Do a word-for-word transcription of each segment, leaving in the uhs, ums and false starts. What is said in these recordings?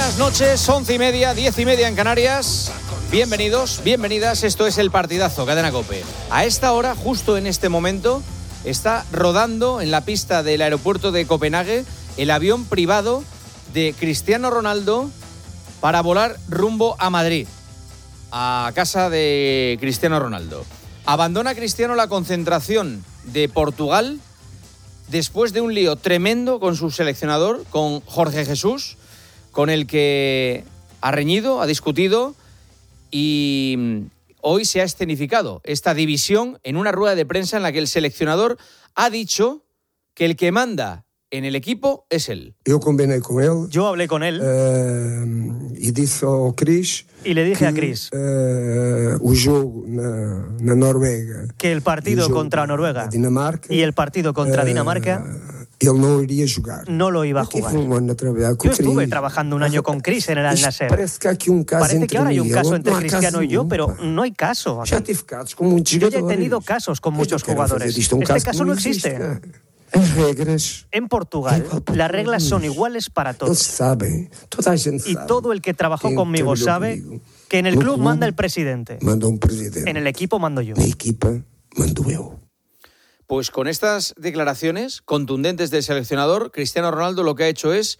Buenas noches, once y media, diez y media en Canarias. Bienvenidos, bienvenidas, esto es El Partidazo, Cadena COPE. A esta hora, justo en este momento, está rodando en la pista del aeropuerto de Copenhague el avión privado de Cristiano Ronaldo para volar rumbo a Madrid, a casa de Cristiano Ronaldo. Abandona Cristiano la concentración de Portugal después de un lío tremendo con su seleccionador, con Jorge Jesús, con el que ha reñido, ha discutido y hoy se ha escenificado esta división en una rueda de prensa en la que el seleccionador ha dicho que el que manda en el equipo es él. Yo combiné con él. Yo hablé con él. Uh, y dijo Chris. Y le dije que, a Chris. Uh, o juego na, na Noruega. Que el partido contra Noruega. Dinamarca, y el partido contra uh, Dinamarca. Él no iría a jugar. No lo iba a jugar. Yo estuve trabajando un año con Chris en el Al Nassr. Parece que, aquí un caso Parece que ahora hay un caso entre no Cristiano y yo, pero no hay caso. Yo ya he tenido casos con muchos jugadores. Este caso no existe. En Portugal, las reglas son iguales para todos. Y todo el que trabajó conmigo sabe que en el club manda el presidente. En el equipo mando yo. Mi equipo mando yo. Pues con estas declaraciones contundentes del seleccionador, Cristiano Ronaldo lo que ha hecho es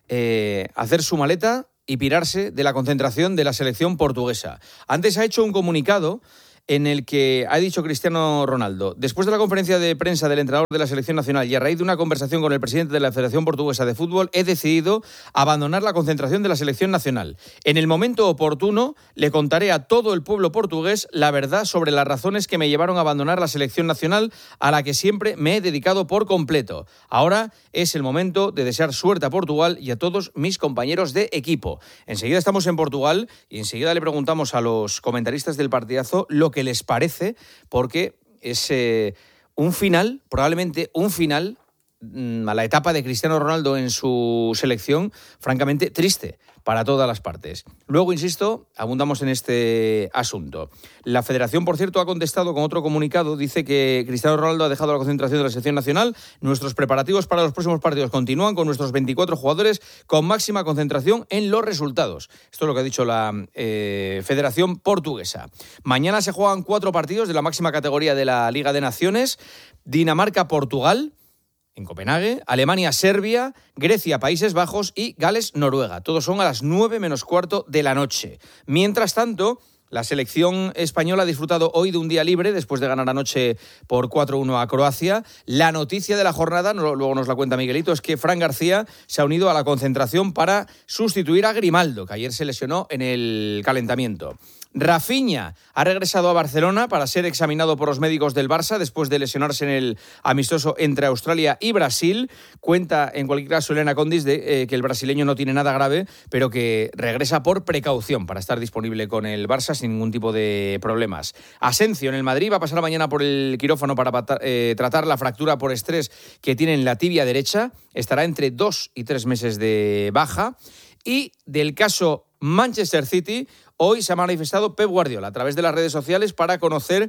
eh, hacer su maleta y pirarse de la concentración de la selección portuguesa. Antes ha hecho un comunicado en el que ha dicho Cristiano Ronaldo: después de la conferencia de prensa del entrenador de la selección nacional y a raíz de una conversación con el presidente de la Federación Portuguesa de Fútbol, he decidido abandonar la concentración de la selección nacional. En el momento oportuno le contaré a todo el pueblo portugués la verdad sobre las razones que me llevaron a abandonar la selección nacional, a la que siempre me he dedicado por completo. Ahora es el momento de desear suerte a Portugal y a todos mis compañeros de equipo. Enseguida estamos en Portugal y enseguida le preguntamos a los comentaristas del partidazo lo que que les parece, porque es eh, un final, probablemente un final mmm, a la etapa de Cristiano Ronaldo en su selección, francamente triste para todas las partes. Luego, insisto, abundamos en este asunto. La Federación, por cierto, ha contestado con otro comunicado. Dice que Cristiano Ronaldo ha dejado la concentración de la selección nacional. Nuestros preparativos para los próximos partidos continúan con nuestros veinticuatro jugadores con máxima concentración en los resultados. Esto es lo que ha dicho la eh, Federación Portuguesa. Mañana se juegan cuatro partidos de la máxima categoría de la Liga de Naciones. Dinamarca-Portugal en Copenhague, Alemania-Serbia, Grecia-Países Bajos y Gales-Noruega. Todos son a las nueve menos cuarto de la noche. Mientras tanto, la selección española ha disfrutado hoy de un día libre después de ganar anoche por cuatro uno a Croacia. La noticia de la jornada, luego nos la cuenta Miguelito, es que Fran García se ha unido a la concentración para sustituir a Grimaldo, que ayer se lesionó en el calentamiento. Rafinha ha regresado a Barcelona para ser examinado por los médicos del Barça después de lesionarse en el amistoso entre Australia y Brasil. Cuenta en cualquier caso Elena Condis de eh, que el brasileño no tiene nada grave, pero que regresa por precaución para estar disponible con el Barça sin ningún tipo de problemas. Asensio en el Madrid va a pasar mañana por el quirófano para patar, eh, tratar la fractura por estrés que tiene en la tibia derecha. Estará entre dos y tres meses de baja. Y del caso Manchester City, hoy se ha manifestado Pep Guardiola a través de las redes sociales para conocer,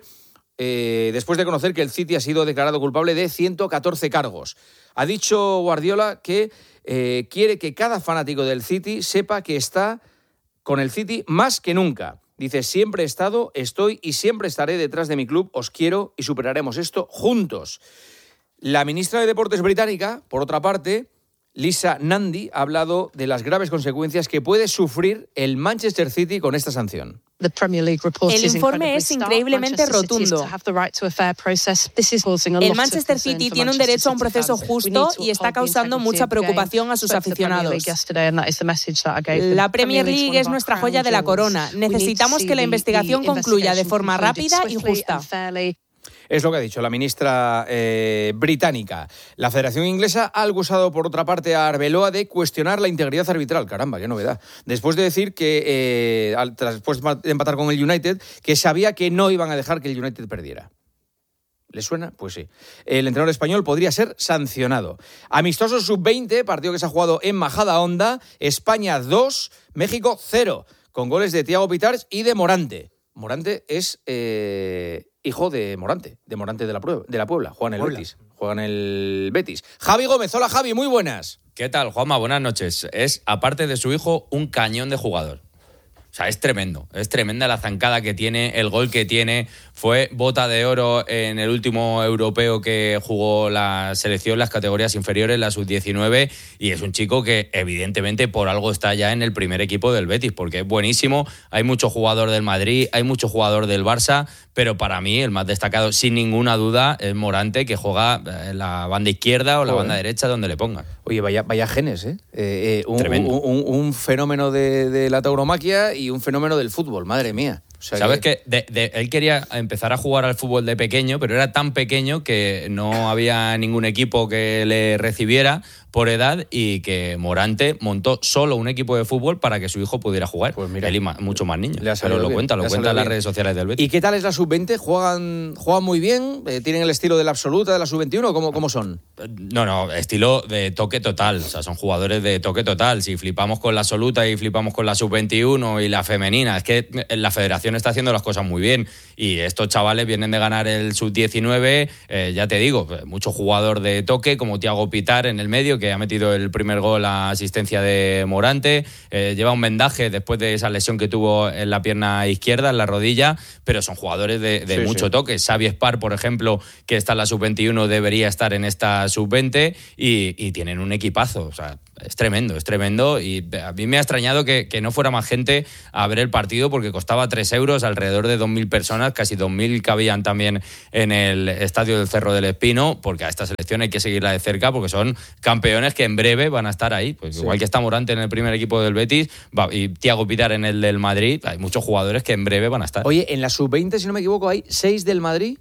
eh, después de conocer que el City ha sido declarado culpable de ciento catorce cargos. Ha dicho Guardiola que eh, quiere que cada fanático del City sepa que está con el City más que nunca. Dice: siempre he estado, estoy y siempre estaré detrás de mi club, os quiero y superaremos esto juntos. La ministra de Deportes británica, por otra parte, Lisa Nandy, ha hablado de las graves consecuencias que puede sufrir el Manchester City con esta sanción. El informe es increíblemente rotundo. El Manchester City tiene un derecho a un proceso justo y está causando mucha preocupación a sus aficionados. La Premier League es nuestra joya de la corona. Necesitamos que la investigación concluya de forma rápida y justa. Es lo que ha dicho la ministra eh, británica. La Federación Inglesa ha acusado, por otra parte, a Arbeloa de cuestionar la integridad arbitral. Caramba, qué novedad. Después de decir que, eh, después de empatar con el United, que sabía que no iban a dejar que el United perdiera. ¿Le suena? Pues sí. El entrenador español podría ser sancionado. Amistoso sub veinte, partido que se ha jugado en Majadahonda. España dos, México cero, con goles de Thiago Pitars y de Morante. Morante es eh, hijo de Morante, de Morante de la, Puebla, de la Puebla. Juega en el Puebla. Betis. Juega en el Betis. Javi Gómez, hola Javi, muy buenas. ¿Qué tal, Juanma? Buenas noches. Es, aparte de su hijo, un cañón de jugador. O sea, es tremendo, es tremenda la zancada que tiene, el gol que tiene. Fue bota de oro en el último europeo que jugó la selección, las categorías inferiores, la sub diecinueve, y es un chico que evidentemente por algo está ya en el primer equipo del Betis, porque es buenísimo. Hay mucho jugador del Madrid, hay mucho jugador del Barça, pero para mí el más destacado, sin ninguna duda, es Morante, que juega en la banda izquierda o la banda derecha, donde le pongan. Oye, vaya, vaya genes, ¿eh? eh, eh un, Tremendo. Un, un, un fenómeno de, de la tauromaquia y un fenómeno del fútbol, madre mía. O sea, Sabes que, que de, de, él quería empezar a jugar al fútbol de pequeño, pero era tan pequeño que no había ningún equipo que le recibiera por edad, y que Morante montó solo un equipo de fútbol para que su hijo pudiera jugar. Pues mira, él y más, mucho más niños. Pero lo bien, cuenta, lo cuenta en las redes sociales del Betis. ¿Y qué tal es la sub veinte? ¿Juegan, juegan muy bien? ¿Tienen el estilo de la absoluta de la sub veintiuno? ¿Cómo, cómo son? No, no, estilo de toque total. O sea, son jugadores de toque total. Si flipamos con la absoluta y flipamos con la sub veintiuno y la femenina, es que la federación está haciendo las cosas muy bien. Y estos chavales vienen de ganar el sub diecinueve, eh, ya te digo, mucho jugador de toque, como Thiago Pitar en el medio, que ha metido el primer gol a asistencia de Morante. Eh, lleva un vendaje después de esa lesión que tuvo en la pierna izquierda, en la rodilla, pero son jugadores de, de sí, mucho sí. toque. Xavi Espar, por ejemplo, que está en la sub veintiuno, debería estar en esta sub veinte, y, y tienen un equipazo. O sea, es tremendo, es tremendo, y a mí me ha extrañado que, que no fuera más gente a ver el partido, porque costaba tres euros, alrededor de dos mil personas, casi dos mil cabían también en el estadio del Cerro del Espino, porque a esta selección hay que seguirla de cerca, porque son campeones que en breve van a estar ahí, pues sí. Igual que está Morante en el primer equipo del Betis y Thiago Pitar en el del Madrid, hay muchos jugadores que en breve van a estar. Oye, en la sub veinte, si no me equivoco, hay seis del Madrid,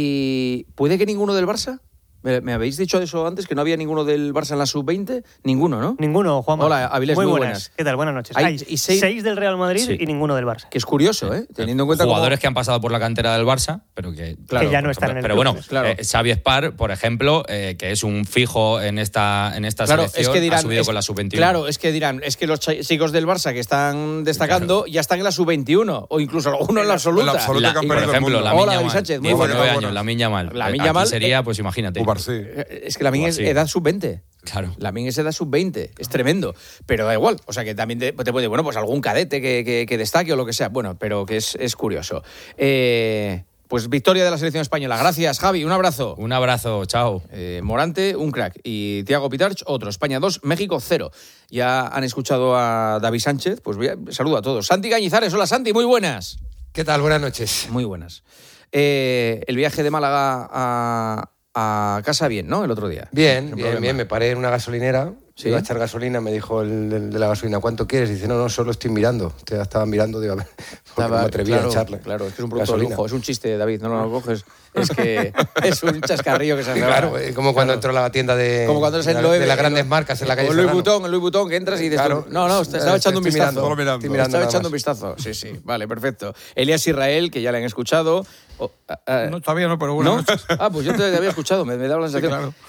y ¿puede que ninguno del Barça? ¿Me, ¿Me habéis dicho eso antes, que no había ninguno del Barça en la sub veinte? Ninguno, ¿no? Ninguno, Juanma. Hola, Avilés, muy, muy buenas. buenas. ¿Qué tal? Buenas noches. Hay, Hay y seis, seis del Real Madrid sí. y ninguno del Barça. Que es curioso, ¿eh? Teniendo en cuenta jugadores cómo... que han pasado por la cantera del Barça, pero que, claro, que ya no están en el Pero club, bueno, claro. eh, Xavi Espar, por ejemplo, eh, que es un fijo en esta, en esta claro, selección, es que dirán, ha subido es, con la sub veintiuno. Claro, es que dirán, es que los chicos del Barça que están destacando claro. ya están en la sub veintiuno, o incluso alguno en la absoluta. La absoluta la, por ejemplo, la Hola, Miña Sánchez, Mal, diecinueve años, la Miña Mal. La Miña Mal sería, pues imagínate. Ubar, sí. Es que la Miña es edad sub veinte. Claro. La Min es edad sub veinte, es tremendo, pero da igual, o sea que también te, te puede, bueno, pues algún cadete que, que, que destaque o lo que sea, bueno, pero que es, es curioso. Eh, pues victoria de la selección española, gracias Javi, un abrazo. Un abrazo, chao. Eh, Morante, un crack, y Thiago Pitarch, otro. España dos, México cero. Ya han escuchado a David Sánchez, pues saludo a todos. Santi Cañizares, hola Santi, muy buenas. ¿Qué tal? Buenas noches. Muy buenas. Eh, el viaje de Málaga a... a casa bien, ¿no? El otro día. Bien, bien, problema. bien. Me paré en una gasolinera, ¿sí? Iba a echar gasolina, me dijo el, el de la gasolina, ¿cuánto quieres? Y dice, no, no, solo estoy mirando. Te estaba mirando, digo, a ver, porque Estaba, no me atreví claro, a echarle. Claro, es que es un producto gasolina. de lujo, es un chiste, David, no lo coges. Es que es un chascarrillo que se hace. Claro, eh, como cuando claro. entró a la tienda de, como cuando de, la, Loewe, de las grandes marcas en la calle Louis Vuitton, el Louis Vuitton, que entras y dices, claro, no, no, te estaba echando un vistazo. Mirando, solo mirando. Mirando estaba echando un vistazo. Sí, sí, vale, perfecto. Elías Israel, que ya le han escuchado. Oh, uh, uh, no, todavía no, pero bueno. ¿No? Ah, pues yo te había escuchado, me, me daba la sensación. Sí, claro.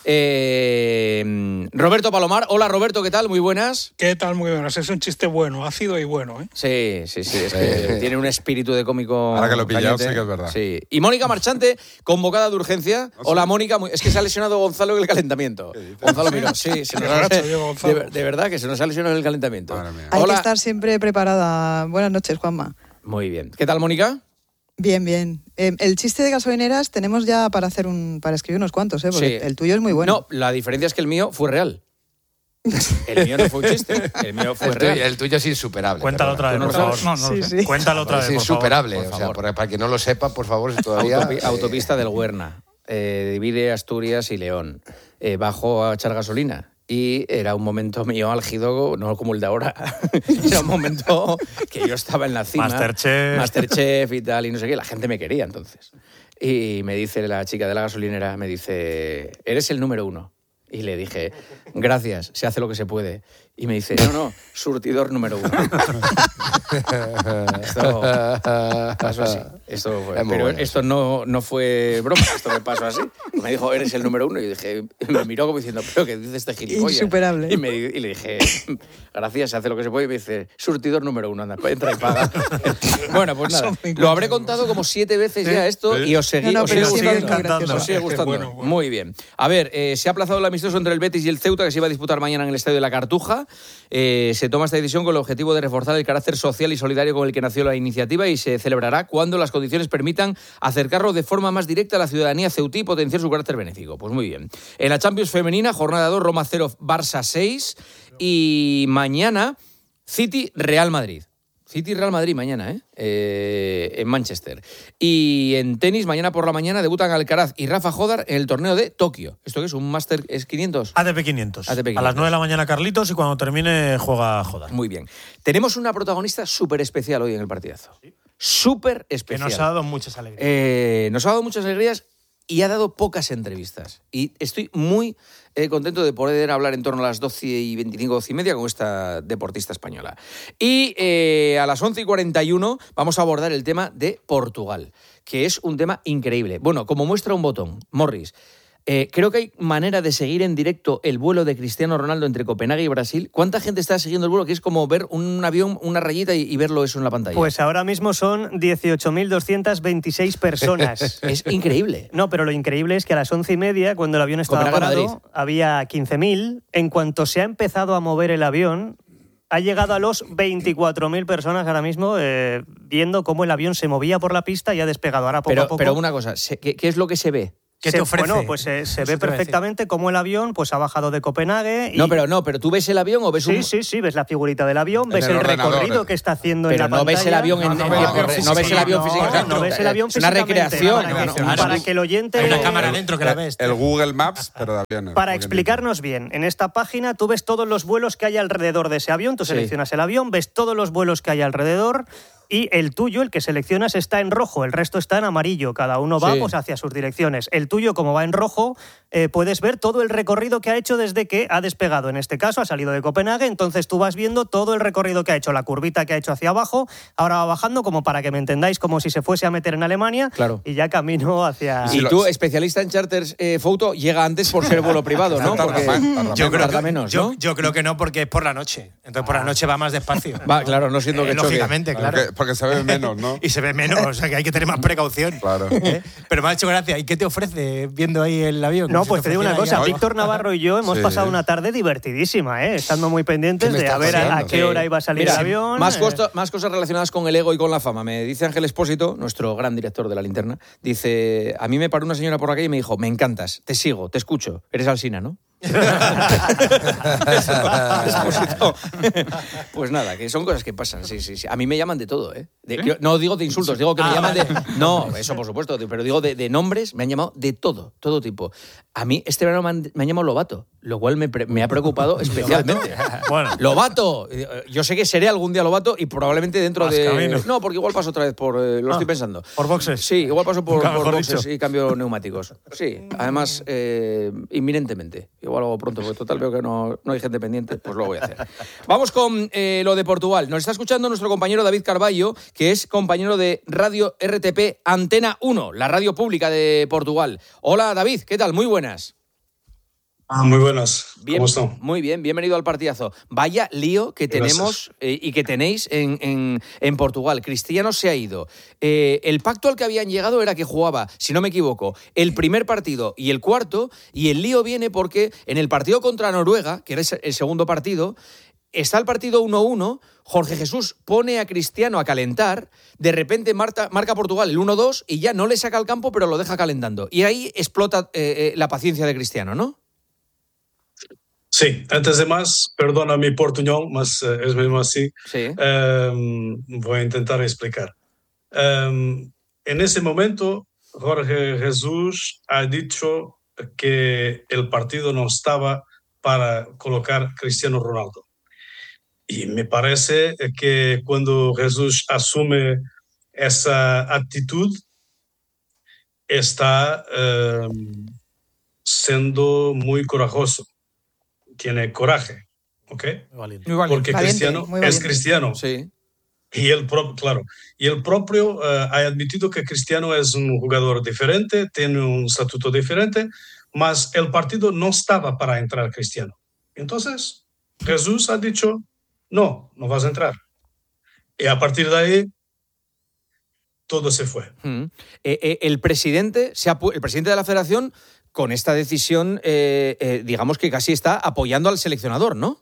eh, Roberto Palomar, hola Roberto, ¿qué tal? Muy buenas. ¿Qué tal? Muy buenas. Es un chiste bueno, ácido y bueno, ¿eh? Sí, sí, sí, es que tiene un espíritu de cómico. Ahora que lo he pillado, sí que es verdad. Sí. Y Mónica Marchante, convocada de urgencia. Hola Mónica, es que se ha lesionado Gonzalo en el calentamiento. Gonzalo Miró, sí, se nos ha, de, de verdad que se nos ha lesionado en el calentamiento. Hay hola. que estar siempre preparada. Buenas noches, Juanma. Muy bien. ¿Qué tal, Mónica? Bien, bien. Eh, el chiste de gasolineras tenemos ya para hacer un para escribir unos cuantos, ¿eh? Porque sí. El tuyo es muy bueno. No, la diferencia es que el mío fue real. El mío no fue un chiste, el mío fue el real. Tuyo, el tuyo es insuperable. Cuéntalo otra vez, por favor. No, no sí, sí. Cuéntalo otra vez, Es insuperable, por favor. o sea, para que no lo sepa, por favor, si todavía... Autopi- autopista del Huerna, eh, divide Asturias y León. Eh, bajo a echar gasolina. Y era un momento mío álgido, no como el de ahora. Era un momento que yo estaba en la cima. Masterchef. Masterchef y tal, y no sé qué. La gente me quería entonces. Y me dice la chica de la gasolinera, me dice, eres el número uno. Y le dije, gracias, se hace lo que se puede. Y me dice, no, no, surtidor número uno. Esto pasó así. Esto fue, pero bueno, esto no, no fue broma, esto me pasó así. Me dijo, eres el número uno. Y dije, me miró como diciendo, ¿pero qué dice este gilipollas? Insuperable. Y, me, y le dije, gracias, se hace lo que se puede. Y me dice, surtidor número uno, anda, entra y paga. Bueno, pues nada, lo habré contado como siete veces ya esto y os seguí, no, no, os sigue sí, gustando. Os sigue gustando. Bueno, bueno. Muy bien. A ver, eh, se ha aplazado el amistoso entre el Betis y el Ceuta, que se iba a disputar mañana en el Estadio de la Cartuja. Eh, se toma esta decisión con el objetivo de reforzar el carácter social y solidario con el que nació la iniciativa y se celebrará cuando las condiciones permitan acercarlo de forma más directa a la ciudadanía ceutí y potenciar su carácter benéfico. Pues muy bien. En la Champions femenina, jornada dos, Roma cero, Barça seis y mañana City Real Madrid. City Real Madrid mañana, ¿eh? ¿eh? En Manchester. Y en tenis, mañana por la mañana debutan Alcaraz y Rafa Jodar en el torneo de Tokio. ¿Esto qué es? ¿Un Master es quinientos? A T P quinientos. A T P quinientos. A las nueve de la mañana Carlitos y cuando termine juega Jodar. Muy bien. Tenemos una protagonista súper especial hoy en el partidazo. ¿Sí? Súper especial. Que nos ha dado muchas alegrías. Eh, nos ha dado muchas alegrías y ha dado pocas entrevistas. Y estoy muy eh, contento de poder hablar en torno a las doce y veinticinco, doce y media con esta deportista española. Y eh, a las once y cuarenta y uno vamos a abordar el tema de Portugal, que es un tema increíble. Bueno, como muestra un botón, Morris, Eh, creo que hay manera de seguir en directo el vuelo de Cristiano Ronaldo entre Copenhague y Brasil. ¿Cuánta gente está siguiendo el vuelo? Que es como ver un avión, una rayita y, y verlo eso en la pantalla. Pues ahora mismo son dieciocho mil doscientas veintiséis personas. Es increíble. No, pero lo increíble es que a las once y media, cuando el avión estaba parado, Madrid, había quince mil. En cuanto se ha empezado a mover el avión, ha llegado a los veinticuatro mil personas ahora mismo eh, viendo cómo el avión se movía por la pista y ha despegado. Ahora poco pero, a poco. Pero una cosa, ¿qué, qué es lo que se ve? ¿Qué te ofrece? Bueno, pues eh, se ve perfectamente cómo el avión pues ha bajado de Copenhague. Y... No, pero no, pero tú ves el avión o ves sí, un... Sí, sí, sí, ves la figurita del avión, ves el, el recorrido que está haciendo pero en la no pantalla. Ves el avión en, no, no, no, no, no, no ves el avión físicamente. No, no ves el avión es una recreación. Para, que, no, para que el oyente... Hay una cámara dentro que la ves. El Google Maps, pero de aviones. Para explicarnos bien, en esta página tú ves todos los vuelos que hay alrededor de ese avión, tú sí. seleccionas el avión, ves todos los vuelos que hay alrededor... Y el tuyo, el que seleccionas, está en rojo, el resto está en amarillo. Cada uno va sí. pues, hacia sus direcciones. El tuyo, como va en rojo, eh, puedes ver todo el recorrido que ha hecho desde que ha despegado. En este caso, ha salido de Copenhague, entonces tú vas viendo todo el recorrido que ha hecho, la curvita que ha hecho hacia abajo. Ahora va bajando, como para que me entendáis, como si se fuese a meter en Alemania. Claro. Y ya camino hacia... Y tú, especialista en charters eh, photo, llega antes por ser vuelo privado, ¿no? Porque yo, creo que, menos, yo, ¿no? yo creo que no, porque es por la noche. Entonces por la noche va más despacio. Va, claro, no siento que eh, Lógicamente, choque. claro. Porque, porque se ve menos, ¿no? Y se ve menos, o sea que hay que tener más precaución. Claro. ¿Eh? Pero me ha hecho gracia. ¿Y qué te ofrece viendo ahí el avión? No, pues te, te digo una cosa. Víctor Navarro y yo hemos sí. pasado una tarde divertidísima, ¿eh? Estando muy pendientes de a ver a, a qué hora iba a salir Mira, el avión. Más, costo, más cosas relacionadas con el ego y con la fama. Me dice Ángel Espósito, nuestro gran director de La Linterna, dice, a mí me paró una señora por la calle y me dijo, me encantas, te sigo, te escucho. Eres Alsina, ¿no? Pues nada, que son cosas que pasan. Sí, sí, sí. A mí me llaman de todo, ¿eh? De, ¿Eh? No digo de insultos, digo que ah, me llaman de. No, eso por supuesto, pero digo de, de nombres, me han llamado de todo, todo tipo. A mí este verano me han, me han llamado Lobato, lo cual me, me ha preocupado especialmente. Bueno. Lobato, yo sé que seré algún día Lobato y probablemente dentro de. Camino. No, porque igual paso otra vez por. Eh, lo ah, estoy pensando. ¿Por boxes? Sí, igual paso por, por boxes dicho. Y cambio neumáticos. Sí, además, eh, inminentemente. Igual hago pronto, porque total veo que no, no hay gente pendiente, pues lo voy a hacer. Vamos con eh, lo de Portugal. Nos está escuchando nuestro compañero David Carballo, que es compañero de Radio R T P Antena uno, la radio pública de Portugal. Hola David, ¿qué tal? Muy buenas. Ah, muy buenas. Bien, ¿cómo están? Muy bien, bienvenido al partidazo. Vaya lío que tenemos eh, y que tenéis en, en, en Portugal. Cristiano se ha ido. Eh, el pacto al que habían llegado era que jugaba, si no me equivoco, el primer partido y el cuarto, y el lío viene porque en el partido contra Noruega, que era el segundo partido, está el partido uno uno, Jorge Jesús pone a Cristiano a calentar, de repente marca, marca Portugal el uno dos y ya no le saca al campo, pero lo deja calentando. Y ahí explota eh, eh, la paciencia de Cristiano, ¿no? Sí, antes de más, perdona mi portuñol, mas uh, es mismo así. Sí. Um, voy a intentar explicar. Um, en ese momento, Jorge Jesús ha dicho que el partido no estaba para colocar Cristiano Ronaldo. Y me parece que cuando Jesús asume esa actitud, está um, siendo muy corajoso. Tiene coraje, ¿ok? Muy valiente. Muy valiente. Porque valiente, Cristiano muy valiente. es cristiano. Sí. Y el propio, claro, y el propio uh, ha admitido que Cristiano es un jugador diferente, tiene un estatuto diferente, mas el partido no estaba para entrar Cristiano. Entonces, Jesús ha dicho, no, no vas a entrar. Y a partir de ahí, todo se fue. Mm. Eh, eh, el presidente, se ha, el presidente de la Federación, con esta decisión, eh, eh, digamos que casi está apoyando al seleccionador, ¿no?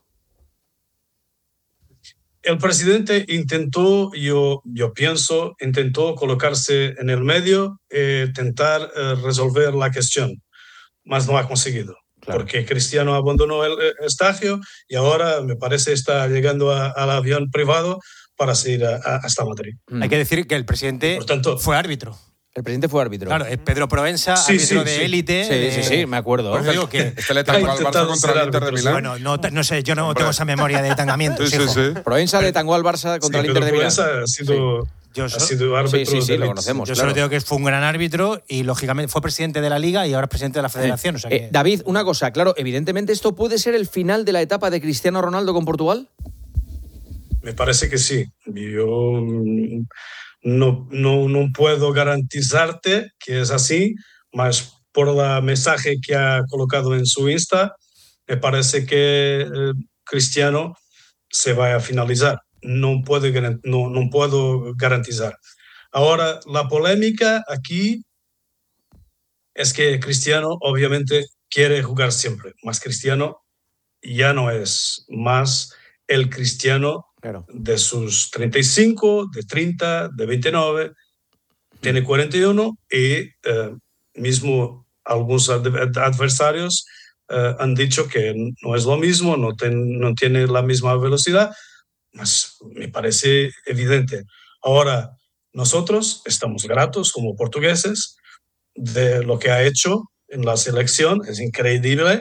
El presidente intentó, yo, yo pienso, intentó colocarse en el medio e intentar eh, resolver la cuestión, mas no ha conseguido. Claro. Porque Cristiano abandonó el estadio y ahora, me parece, está llegando a, al avión privado para seguir a, a, hasta Madrid. Mm. Hay que decir que el presidente Por tanto, fue árbitro. El presidente fue árbitro. Claro, es Pedro Provenza, sí, árbitro sí, de élite. Sí, sí, sí, sí, me acuerdo. Pues digo que este le tangó al Barça contra el Inter de Milán. Bueno, no, no sé, yo no Hombre. tengo esa memoria de tangamiento. Sí, sí, sí. Provenza le tangó al Barça contra sí, el Inter de Milán. Provenza ha sido, sí. yo so, ha sido árbitro. Sí, sí, sí, de lo conocemos. Yo claro. solo digo que fue un gran árbitro y, lógicamente, fue presidente de la Liga y ahora es presidente de la Federación. Sí. O sea que... eh, David, una cosa, claro, evidentemente esto puede ser el final de la etapa de Cristiano Ronaldo con Portugal. Me parece que sí. Yo no, no, no puedo garantizarte que es así, mas por el mensaje que ha colocado en su Insta, me parece que eh, Cristiano se va a finalizar. No puedo, no, no puedo garantizar. Ahora, la polémica aquí es que Cristiano obviamente quiere jugar siempre, mas Cristiano ya no es más el Cristiano claro. de sus treinta y cinco, de treinta, de veintinueve, tiene cuarenta y uno y eh, mismo algunos adversarios eh, han dicho que no es lo mismo, no, ten, no tiene la misma velocidad, mas me parece evidente. Ahora, nosotros estamos gratos como portugueses de lo que ha hecho en la selección, es increíble,